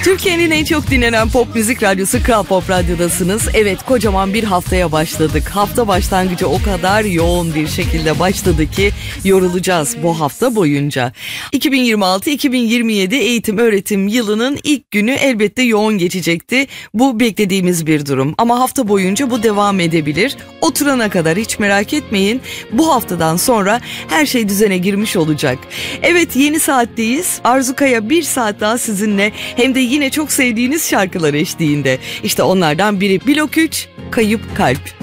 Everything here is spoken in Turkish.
Türkiye'nin en çok dinlenen pop müzik radyosu Kral Pop Radyo'dasınız. Evet, kocaman bir haftaya başladık. Hafta başlangıcı o kadar yoğun bir şekilde başladı ki yorulacağız bu hafta boyunca. 2026-2027 eğitim öğretim yılının ilk günü elbette yoğun geçecekti. Bu beklediğimiz bir durum ama hafta boyunca bu devam edebilir. Oturana kadar hiç merak etmeyin. Bu haftadan sonra her şey düzene girmiş olacak. Evet, yeni saatteyiz. Arzu Kaya bir saat daha sizinle, hem de yine çok sevdiğiniz şarkılar eşliğinde. İşte onlardan biri Blok 3, Kayıp Kalp.